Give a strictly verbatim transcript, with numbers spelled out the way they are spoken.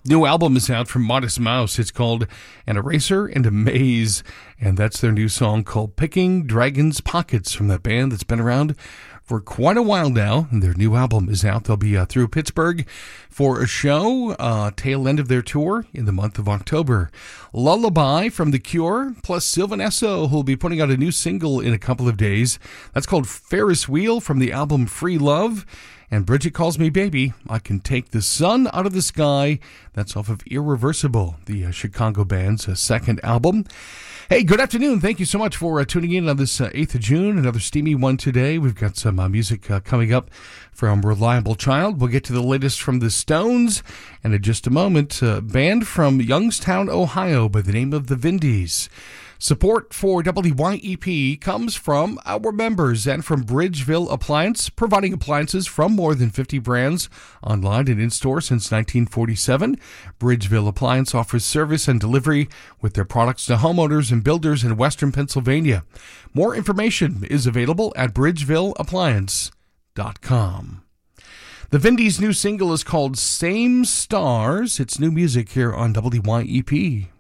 New album is out from Modest Mouse. It's called An Eraser and a Maze, and that's their new song called Picking Dragon's Pockets from that band that's been around for quite a while now, and their new album is out. They'll be uh, through Pittsburgh for a show, uh, tail end of their tour in the month of October. Lullaby from The Cure, plus Sylvan Esso, who'll be putting out a new single in a couple of days. That's called Ferris Wheel from the album Free Love. And Bridget Calls Me Baby, I Can Take the Sun Out of the Sky. That's off of Irreversible, the uh, Chicago band's uh, second album. Hey, good afternoon. Thank you so much for uh, tuning in on this uh, eighth of June, another steamy one today. We've got some uh, music uh, coming up from Reliable Child. We'll get to the latest from the Stones. And in just a moment, a band from Youngstown, Ohio by the name of the Vindies. Support for W Y E P comes from our members and from Bridgeville Appliance, providing appliances from more than fifty brands online and in-store since nineteen forty-seven. Bridgeville Appliance offers service and delivery with their products to homeowners and builders in Western Pennsylvania. More information is available at bridgeville appliance dot com. The Vindies' new single is called Same Stars. It's new music here on W Y E P.